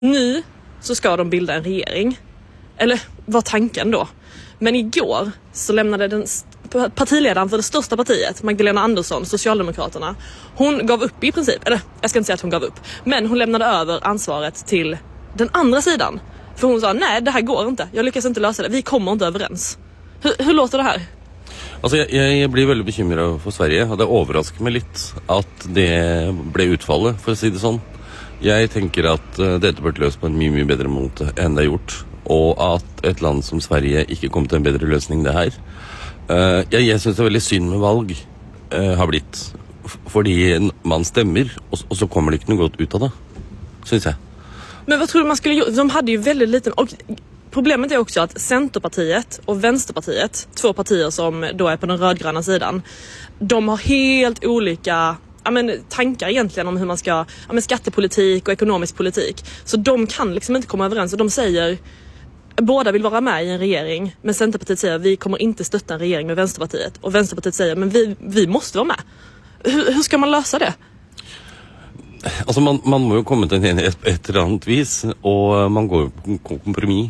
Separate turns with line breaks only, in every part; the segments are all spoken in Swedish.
Nu så ska de bilda en regering. Eller var tanken då? Men igår så lämnade partiledaren för det största partiet, Magdalena Andersson, Socialdemokraterna, hon gav upp i princip. Eller jag ska inte säga att hon gav upp. Men hon lämnade över ansvaret till den andra sidan. För hon sa, nej det här går inte. Jag lyckas inte lösa det. Vi kommer inte överens. Hur låter det här?
Altså, jeg blir veldig bekymret for Sverige, og det overrasker meg litt at det ble utfallet, for å si det sånn. Jeg tenker at dette burde løst på en mye bedre måte enn det er gjort, og at et land som Sverige ikke kom til en bedre løsning det her. Jeg synes det er veldig synd med valg har blitt, fordi man stemmer, og så kommer det ikke noe godt ut av det, synes jeg.
Men vad tror du man skulle göra? De hade ju väldigt liten... Och problemet är också att Centerpartiet och Vänsterpartiet, två partier som då är på den rödgröna sidan, de har helt olika tankar egentligen om hur man ska... skattepolitik och ekonomisk politik. Så de kan liksom inte komma överens. Och de säger... Båda vill vara med i en regering, men Centerpartiet säger vi kommer inte stötta en regering med Vänsterpartiet. Och Vänsterpartiet säger men vi måste vara med. Hur ska man lösa det?
Altså man må jo komme til en enighet på et eller annet vis, og man går på kompromiss.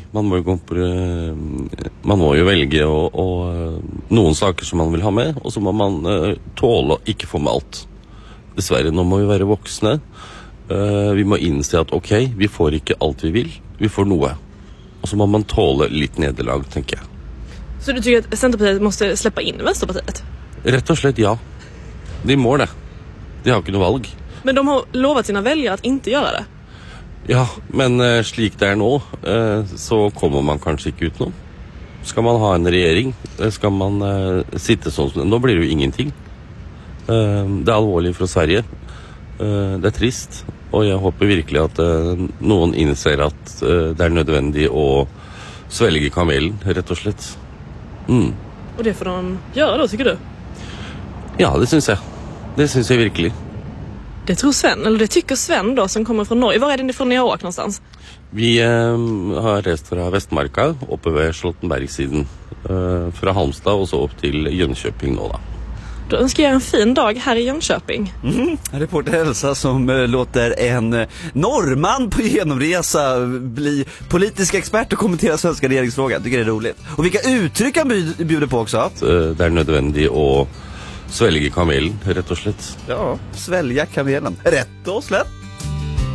Man må jo velge noen saker som man vil ha med, og så må man tåle å ikke få med alt. Dessverre, nå må vi være voksne. Vi må innse at ok, vi får ikke alt vi vil, vi får noe. Og så må man tåle litt nederlag, tenker jeg.
Så du tycker att Centerpartiet måste släppa in Vänsterpartiet?
Rett og slett ja. De må det. De har ikke noe valg.
Men de har lovat sina väljare att inte göra det.
Ja, men slik det er nå, så kommer man kanskje ikke ut nå. Skal man ha en regjering, skal man sitte sånn som det. Nå blir det jo ingenting. Det er alvorlig for Sverige. Det er trist, og jeg håper virkelig at noen innser at det er nødvendig å svelge kamelen, rett og slett.
Och det får de göra då, tycker du?
Ja, det syns jeg. Det syns jeg virkelig.
Det tror Sven, eller det tycker Sven då som kommer från Norge. Var är det ifrån ni har åkt någonstans?
Vi har rest fra Vestmarka, oppe ved Charlottenbergsiden. Fra Halmstad og så opp til Jönköping nå da.
Då önskar jag en fin dag här i Jönköping.
Reporter Elsa som låter en norrman på genomresa bli politisk expert och kommentera svenska regeringsfrågan. Jag tycker det är roligt. Och vilka uttryck han bjuder på också.
Det är nödvändigt att svälja kamelen, rätt och slett.
Ja, svälja kamelen. Rätt och slett.